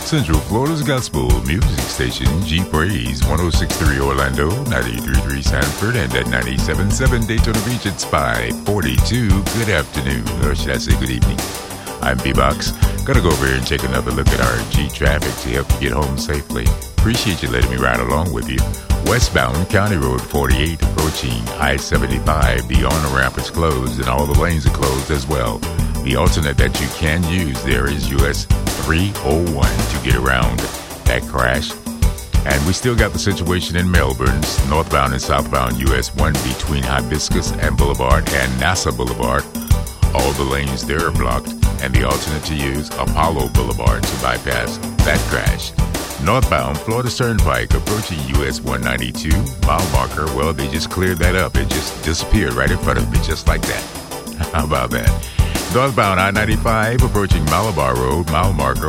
Central Florida's gospel music station, G Praise, 106.3 Orlando, 93.3 Sanford, and at 97.7 Daytona Beach. It's 5:42. Good afternoon, or should I say good evening? I'm B-Box. Gonna go over here and take another look at our G traffic to help you get home safely. Appreciate you letting me ride along with you. Westbound County Road 48 approaching I-75. The on-ramp is closed and all the lanes are closed as well. The alternate that you can use there is US 301 to get around that crash. And we still got the situation in Melbourne, northbound and southbound US 1 between Hibiscus and Boulevard and NASA Boulevard. All the lanes there are blocked, and the alternate to use Apollo Boulevard to bypass that crash. Northbound Florida Turnpike approaching US 192 mile marker. Well, they just cleared that up. It just disappeared right in front of me, just like that. How about that? Northbound I-95 approaching Malabar Road, mile marker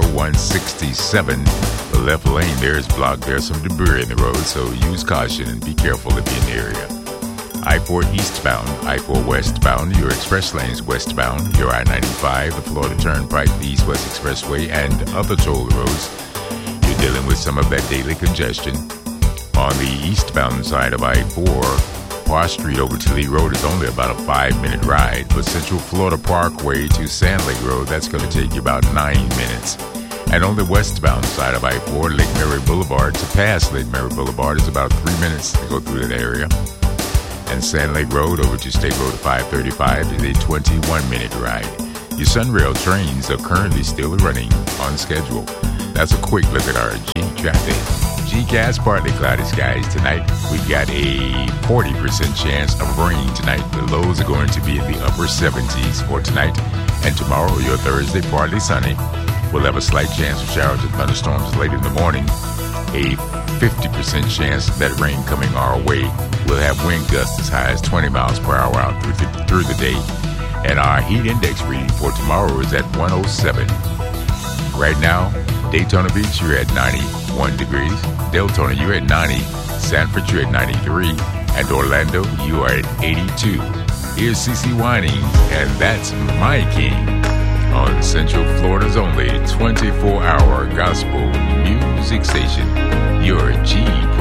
167. The left lane there is blocked. There's some debris in the road, so use caution and be careful if you're in the area. I-4 eastbound, I-4 westbound, your express lanes westbound, your I-95, the Florida Turnpike, the East-West Expressway, and other toll roads. You're dealing with some of that daily congestion. On the eastbound side of I-4, Park Street over to Lee Road is only about a 5-minute ride, but Central Florida Parkway to Sand Lake Road, that's going to take you about 9 minutes. And on the westbound side of I-4, Lake Mary Boulevard to pass Lake Mary Boulevard is about 3 minutes to go through that area. And Sand Lake Road over to State Road 535 is a 21-minute ride. Your Sunrail trains are currently still running on schedule. That's a quick look at our G traffic. GCast, partly cloudy skies tonight. We've got a 40% chance of rain tonight. The lows are going to be in the upper 70s for tonight. And tomorrow, your Thursday, partly sunny. We'll have a slight chance of showers and thunderstorms late in the morning. A 50% chance of that rain coming our way. We'll have wind gusts as high as 20 miles per hour out through the day. And our heat index reading for tomorrow is at 107. Right now, Daytona Beach, you're at 91 degrees. Deltona, you're at 90. Sanford, you're at 93. And Orlando, you are at 82. Here's CeCe Winans, and that's My King on Central Florida's only 24-hour gospel music station, your G